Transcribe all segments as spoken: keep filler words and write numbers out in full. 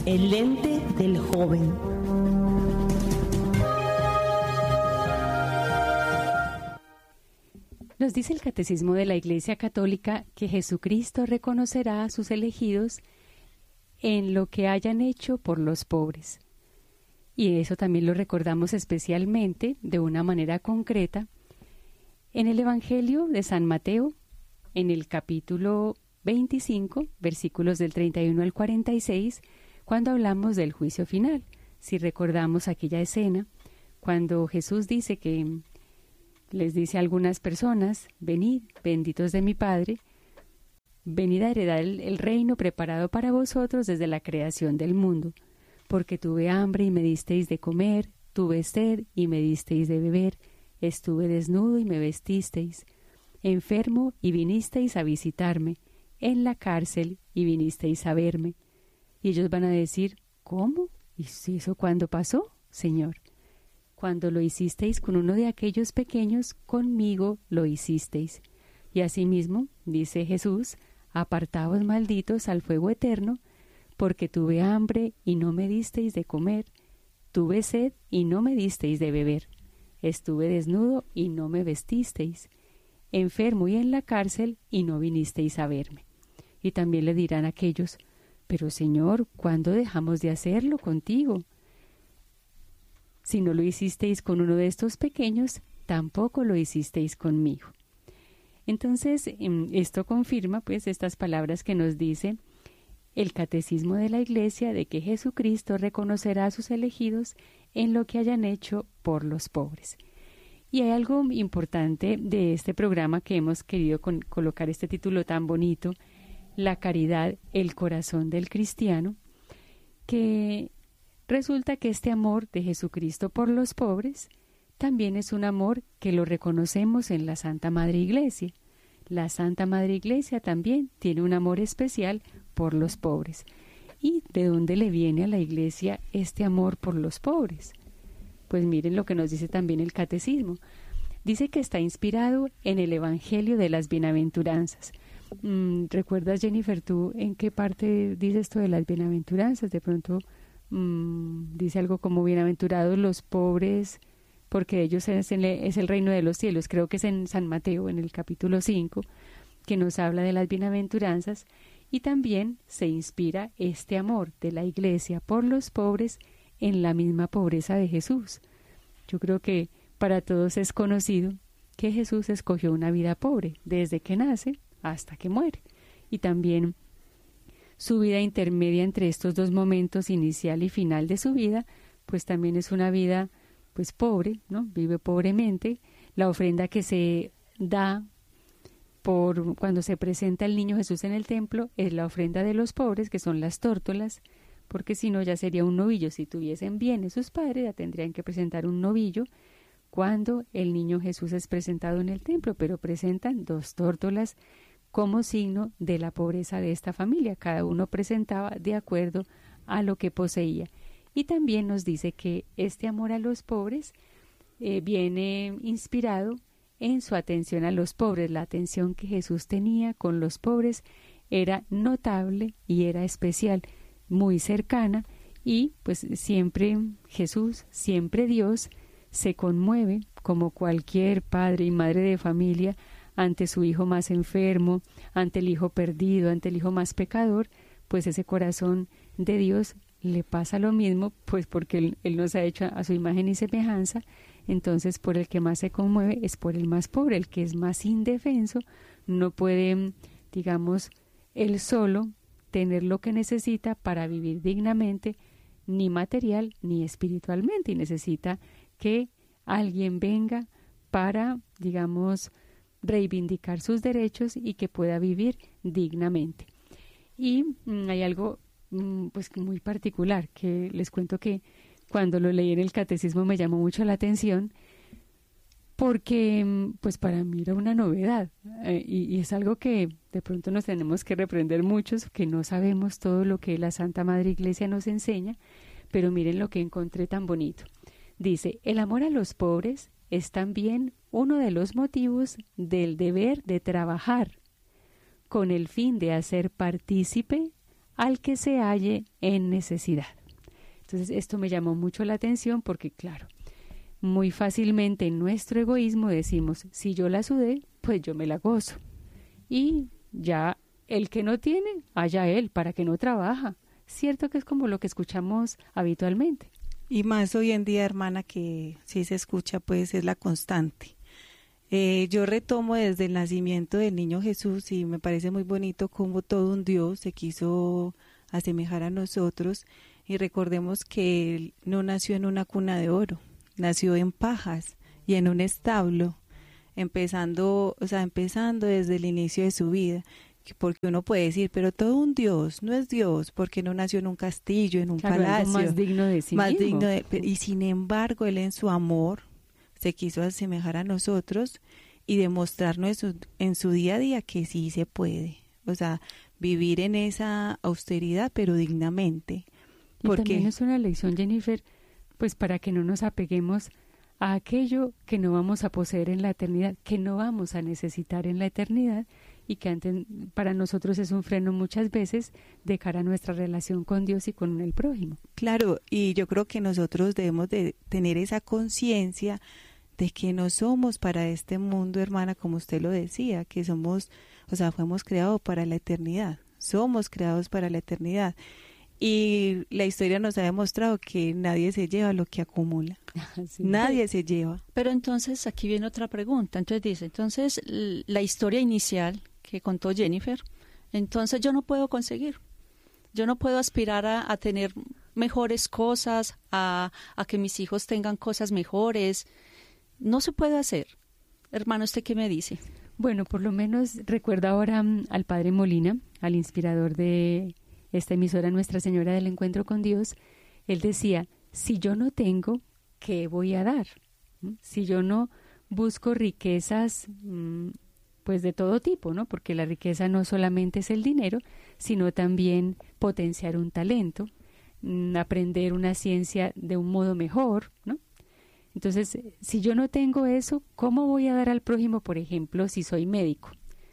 El lente del joven. Nos dice el Catecismo de la Iglesia Católica que Jesucristo reconocerá a sus elegidos en lo que hayan hecho por los pobres. Y eso también lo recordamos especialmente, de una manera concreta, en el Evangelio de San Mateo, en el capítulo veinticinco, versículos del treinta y uno al cuarenta y seis, cuando hablamos del juicio final. Si recordamos aquella escena, cuando Jesús dice que les dice a algunas personas: venid, benditos de mi Padre, venid a heredar el, el reino preparado para vosotros desde la creación del mundo, porque tuve hambre y me disteis de comer, tuve sed y me disteis de beber, estuve desnudo y me vestisteis, enfermo y vinisteis a visitarme, en la cárcel y vinisteis a verme. Y ellos van a decir: ¿cómo? ¿Y eso cuándo pasó, Señor? Cuando lo hicisteis con uno de aquellos pequeños, conmigo lo hicisteis. Y asimismo, dice Jesús: apartaos, malditos, al fuego eterno, porque tuve hambre y no me disteis de comer, tuve sed y no me disteis de beber, estuve desnudo y no me vestisteis, enfermo y en la cárcel y no vinisteis a verme. Y también le dirán aquellos: pero Señor, ¿cuándo dejamos de hacerlo contigo? Si no lo hicisteis con uno de estos pequeños, tampoco lo hicisteis conmigo. Entonces, esto confirma pues estas palabras que nos dice el Catecismo de la Iglesia, de que Jesucristo reconocerá a sus elegidos en lo que hayan hecho por los pobres. Y hay algo importante de este programa que hemos querido con, colocar este título tan bonito: la caridad, el corazón del cristiano, que resulta que este amor de Jesucristo por los pobres también es un amor que lo reconocemos en la Santa Madre Iglesia. La Santa Madre Iglesia también tiene un amor especial por los pobres. ¿Y de dónde le viene a la Iglesia este amor por los pobres? Pues miren lo que nos dice también el Catecismo. Dice que está inspirado en el Evangelio de las Bienaventuranzas. Mm, ¿Recuerdas, Jennifer, tú en qué parte dice esto de las bienaventuranzas? De pronto mm, dice algo como: bienaventurados los pobres, porque ellos es el, es el reino de los cielos. Creo que es en San Mateo, en el capítulo cinco, que nos habla de las bienaventuranzas. Y también se inspira este amor de la Iglesia por los pobres en la misma pobreza de Jesús. Yo creo que para todos es conocido que Jesús escogió una vida pobre desde que nace hasta que muere. Y también su vida intermedia entre estos dos momentos, inicial y final de su vida, pues también es una vida pues pobre, ¿no? Vive pobremente. La ofrenda que se da por cuando se presenta el niño Jesús en el templo es la ofrenda de los pobres, que son las tórtolas, porque si no ya sería un novillo. Si tuviesen bienes sus padres, ya tendrían que presentar un novillo cuando el niño Jesús es presentado en el templo, pero presentan dos tórtolas como signo de la pobreza de esta familia. Cada uno presentaba de acuerdo a lo que poseía. Y también nos dice que este amor a los pobres eh, viene inspirado en su atención a los pobres. La atención que Jesús tenía con los pobres era notable y era especial, muy cercana, y pues siempre Jesús, siempre Dios, se conmueve como cualquier padre y madre de familia ante su hijo más enfermo, ante el hijo perdido, ante el hijo más pecador. Pues ese corazón de Dios le pasa lo mismo, pues porque él, él nos ha hecho a su imagen y semejanza. Entonces, por el que más se conmueve es por el más pobre, el que es más indefenso, no puede, digamos, él solo tener lo que necesita para vivir dignamente, ni material ni espiritualmente, y necesita que alguien venga para, digamos, reivindicar sus derechos y que pueda vivir dignamente. Y mm, hay algo mm, pues muy particular que les cuento, que cuando lo leí en el catecismo me llamó mucho la atención, porque pues para mí era una novedad, eh, y, y es algo que de pronto nos tenemos que reprender muchos, que no sabemos todo lo que la Santa Madre Iglesia nos enseña, pero miren lo que encontré tan bonito. Dice: el amor a los pobres es también uno de los motivos del deber de trabajar, con el fin de hacer partícipe al que se halle en necesidad. Entonces esto me llamó mucho la atención porque, claro, muy fácilmente en nuestro egoísmo decimos, si yo la sudé, pues yo me la gozo. Y ya el que no tiene, allá él, para que no trabaja. Cierto que es como lo que escuchamos habitualmente. Y más hoy en día, hermana, que si se escucha, pues es la constante. Eh, yo retomo desde el nacimiento del niño Jesús y me parece muy bonito cómo todo un Dios se quiso asemejar a nosotros, y recordemos que él no nació en una cuna de oro, nació en pajas y en un establo, empezando, o sea, empezando desde el inicio de su vida, porque uno puede decir, pero todo un Dios no es Dios, porque no nació en un castillo, en un claro, palacio, más digno de sí más mismo. digno de, y sin embargo él en su amor se quiso asemejar a nosotros y demostrarnos en su, en su día a día que sí se puede, o sea, vivir en esa austeridad pero dignamente. Y Porque también es una lección, Jennifer, pues para que no nos apeguemos a aquello que no vamos a poseer en la eternidad, que no vamos a necesitar en la eternidad, y que antes, para nosotros es un freno muchas veces de cara a nuestra relación con Dios y con el prójimo. Claro, y yo creo que nosotros debemos de tener esa conciencia de que no somos para este mundo, hermana, como usted lo decía, que somos, o sea, fuimos creados para la eternidad, somos creados para la eternidad. Y la historia nos ha demostrado que nadie se lleva lo que acumula. Sí. Nadie se lleva. Pero entonces aquí viene otra pregunta. Entonces dice, entonces la historia inicial que contó Jennifer, entonces yo no puedo conseguir. Yo no puedo aspirar a, a tener mejores cosas, a, a que mis hijos tengan cosas mejores. No se puede hacer. Hermano, ¿usted qué me dice? Bueno, por lo menos recuerdo ahora um, al Padre Molina, al inspirador de esta emisora Nuestra Señora del Encuentro con Dios. Él decía, si yo no tengo, ¿qué voy a dar? Si yo no busco riquezas, pues de todo tipo, ¿no? Porque la riqueza no solamente es el dinero, sino también potenciar un talento, aprender una ciencia de un modo mejor, ¿no? Entonces, si yo no tengo eso, ¿cómo voy a dar al prójimo, por ejemplo, si soy médico?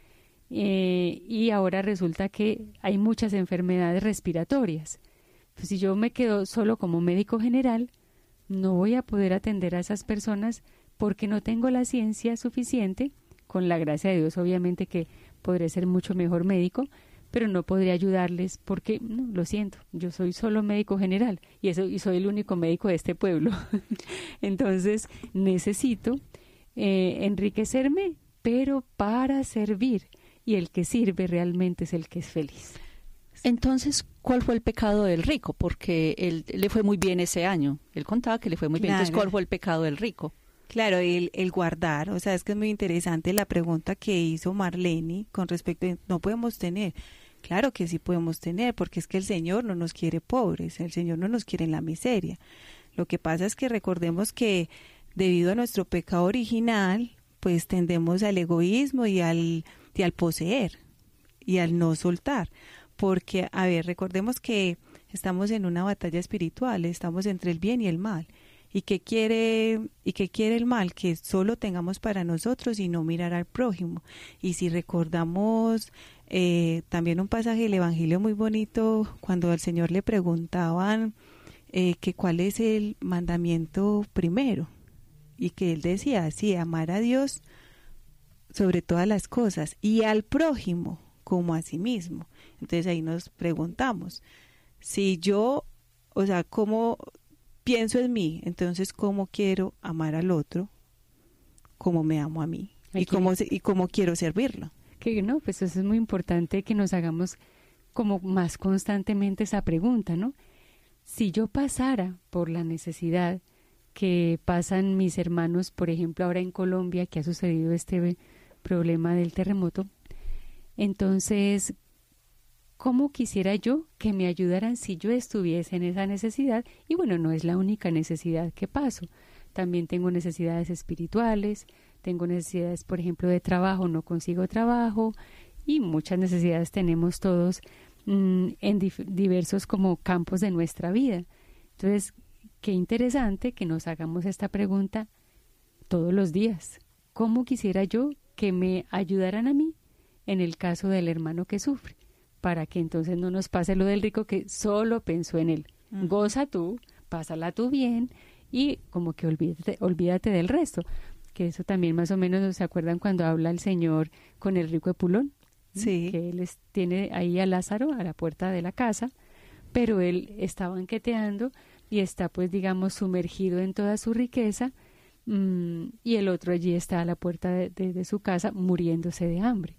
Eh, y ahora resulta que hay muchas enfermedades respiratorias. Pues si yo me quedo solo como médico general, no voy a poder atender a esas personas porque no tengo la ciencia suficiente, con la gracia de Dios obviamente que podré ser mucho mejor médico, pero no podré ayudarles porque, no, lo siento, yo soy solo médico general y, eso, y soy el único médico de este pueblo. Entonces necesito eh, enriquecerme, pero para servir. Y el que sirve realmente es el que es feliz. Entonces, ¿cuál fue el pecado del rico? Porque él le fue muy bien ese año. Él contaba que le fue muy bien. Claro. Entonces, ¿cuál fue el pecado del rico? Claro, el, el guardar. O sea, es que es muy interesante la pregunta que hizo Marlene con respecto a no podemos tener. Claro que sí podemos tener, porque es que el Señor no nos quiere pobres, el Señor no nos quiere en la miseria. Lo que pasa es que recordemos que debido a nuestro pecado original, pues tendemos al egoísmo y al y al poseer y al no soltar, porque, a ver, recordemos que estamos en una batalla espiritual, estamos entre el bien y el mal, y que quiere y que quiere el mal, que solo tengamos para nosotros y no mirar al prójimo. Y si recordamos eh, también un pasaje del Evangelio muy bonito, cuando al Señor le preguntaban eh, que cuál es el mandamiento primero, y que él decía, sí, amar a Dios sobre todas las cosas y al prójimo como a sí mismo. Entonces ahí nos preguntamos, si yo, o sea, ¿cómo pienso en mí? Entonces, ¿cómo quiero amar al otro? ¿Cómo me amo a mí? ¿Y cómo, y cómo quiero servirlo? Que no, pues eso es muy importante que nos hagamos como más constantemente esa pregunta, ¿no? Si yo pasara por la necesidad que pasan mis hermanos, por ejemplo, ahora en Colombia, que ha sucedido este problema del terremoto, entonces, ¿cómo quisiera yo que me ayudaran si yo estuviese en esa necesidad? Y bueno, no es la única necesidad que paso. También tengo necesidades espirituales, tengo necesidades, por ejemplo, de trabajo, no consigo trabajo, y muchas necesidades tenemos todos mmm, en dif- diversos como campos de nuestra vida. Entonces, qué interesante que nos hagamos esta pregunta todos los días. ¿Cómo quisiera yo que me ayudaran a mí en el caso del hermano que sufre? para que entonces no nos pase lo del rico que solo pensó en él. Uh-huh. Goza tú, pásala tú bien y como que olvídate, olvídate del resto. Que eso también más o menos, ¿se acuerdan cuando habla el Señor con el rico Epulón? Sí. Que él es, tiene ahí a Lázaro a la puerta de la casa, pero él está banqueteando y está pues digamos sumergido en toda su riqueza, mmm, y el otro allí está a la puerta de, de, de su casa muriéndose de hambre.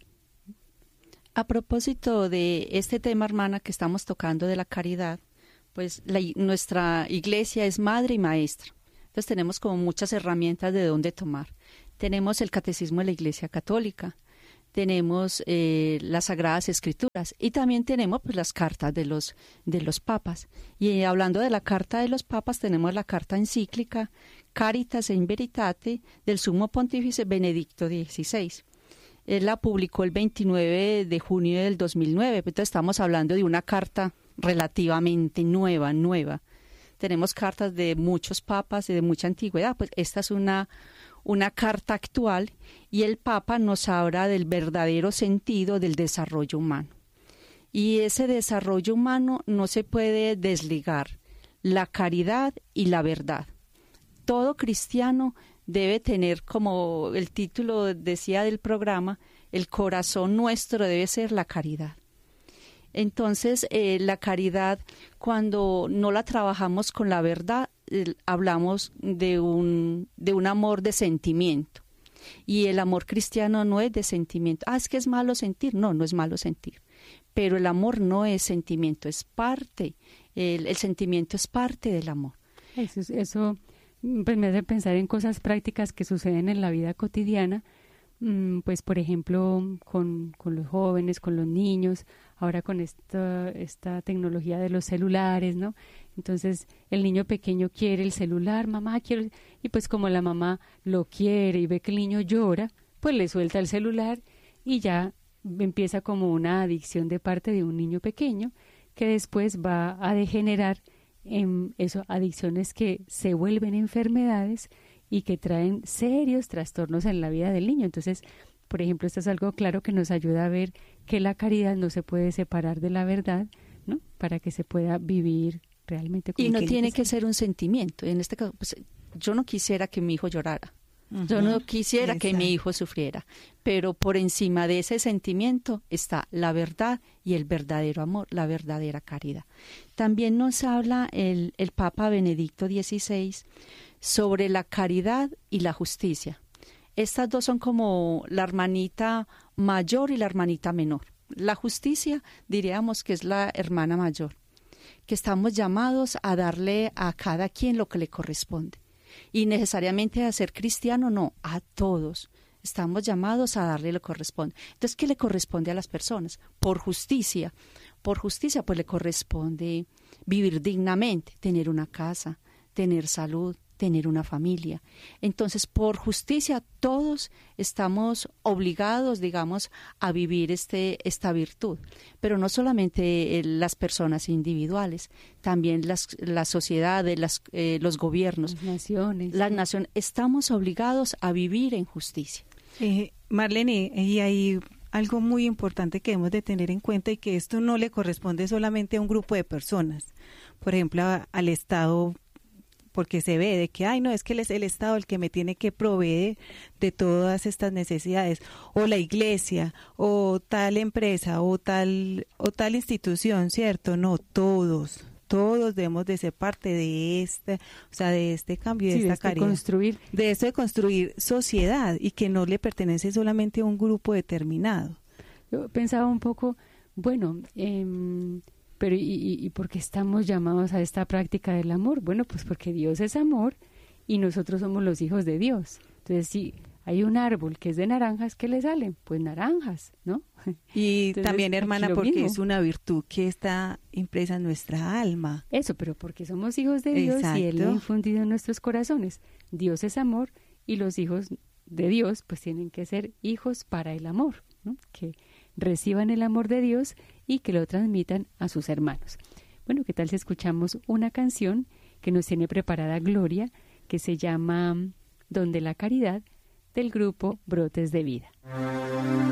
A propósito de este tema, hermana, que estamos tocando de la caridad, pues la, nuestra iglesia es madre y maestra. Entonces tenemos como muchas herramientas de dónde tomar. Tenemos el Catecismo de la Iglesia Católica, tenemos eh, las Sagradas Escrituras y también tenemos pues, las cartas de los, de los papas. Y eh, hablando de la carta de los papas, tenemos la carta encíclica Caritas in Veritate del Sumo Pontífice Benedicto dieciséis. Él la publicó el veintinueve de junio del dos mil nueve, entonces estamos hablando de una carta relativamente nueva, nueva. Tenemos cartas de muchos papas y de mucha antigüedad, pues esta es una, una carta actual y el Papa nos habla del verdadero sentido del desarrollo humano. Y ese desarrollo humano no se puede desligar, la caridad y la verdad. Todo cristiano debe tener, como el título decía del programa, el corazón nuestro debe ser la caridad. Entonces, eh, la caridad, cuando no la trabajamos con la verdad, eh, hablamos de un, de un amor de sentimiento. Y el amor cristiano no es de sentimiento. Ah, es que es malo sentir. No, no es malo sentir. Pero el amor no es sentimiento, es parte. El, el sentimiento es parte del amor. Eso, eso pues me hace pensar en cosas prácticas que suceden en la vida cotidiana. Pues por ejemplo con, con los jóvenes, con los niños, ahora con esta, esta tecnología de los celulares, ¿no? Entonces el niño pequeño quiere el celular, mamá quiero, y pues como la mamá lo quiere y ve que el niño llora, pues le suelta el celular y ya empieza como una adicción de parte de un niño pequeño que después va a degenerar en eso, adicciones que se vuelven enfermedades y que traen serios trastornos en la vida del niño. Entonces, por ejemplo, esto es algo claro que nos ayuda a ver que la caridad no se puede separar de la verdad, ¿no? Para que se pueda vivir realmente como y no que tiene que ser un sentimiento. En este caso, pues, yo no quisiera que mi hijo llorara. Uh-huh. Yo no quisiera Exacto. que mi hijo sufriera. Pero por encima de ese sentimiento está la verdad y el verdadero amor, la verdadera caridad. También nos habla el, el Papa Benedicto dieciséis sobre la caridad y la justicia. Estas dos son como la hermanita mayor y la hermanita menor. La justicia, diríamos que es la hermana mayor, que estamos llamados a darle a cada quien lo que le corresponde. Y necesariamente a ser cristiano, no, a todos. Estamos llamados a darle lo que corresponde. Entonces, ¿qué le corresponde a las personas? Por justicia. Por justicia, pues le corresponde vivir dignamente, tener una casa, tener salud, tener una familia. Entonces, por justicia, todos estamos obligados, digamos, a vivir este, esta virtud. Pero no solamente eh, las personas individuales, también las, las sociedades, las, eh, los gobiernos. Las naciones. Las naciones. Estamos obligados a vivir en justicia. Eh, Marlene, y hay algo muy importante que debemos de tener en cuenta y que esto no le corresponde solamente a un grupo de personas. Por ejemplo, a, al Estado, porque se ve de que, ay, no, es que es el Estado el que me tiene que proveer de todas estas necesidades, o la iglesia, o tal empresa, o tal, o tal institución, ¿cierto? No, todos, todos debemos de ser parte de este, o sea, de este cambio, de sí, esta de este caridad. Construir. De esto de construir sociedad y que no le pertenece solamente a un grupo determinado. Yo pensaba un poco, bueno, eh, pero ¿y, y, ¿y por qué estamos llamados a esta práctica del amor? Bueno, pues porque Dios es amor y nosotros somos los hijos de Dios. Entonces, si hay un árbol que es de naranjas, ¿qué le salen? Pues naranjas, ¿no? Y Entonces, también, hermana, porque mismo. Es una virtud que está impresa en nuestra alma. Eso, pero porque somos hijos de Dios Exacto. y Él lo ha infundido en nuestros corazones. Dios es amor y los hijos de Dios pues tienen que ser hijos para el amor, ¿no? Que reciban el amor de Dios y que lo transmitan a sus hermanos. Bueno, ¿qué tal si escuchamos una canción que nos tiene preparada Gloria, que se llama Donde la Caridad, del grupo Brotes de Vida?